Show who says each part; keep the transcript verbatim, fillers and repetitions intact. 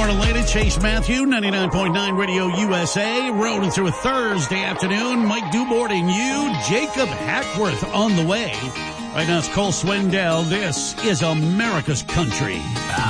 Speaker 1: Martin Lady, Chase Matthew, ninety-nine point nine Radio U S A, rolling through a Thursday afternoon. Mike Dubort and you, Jacob Hackworth on the way. Right now it's Cole Swindell. This is America's Country.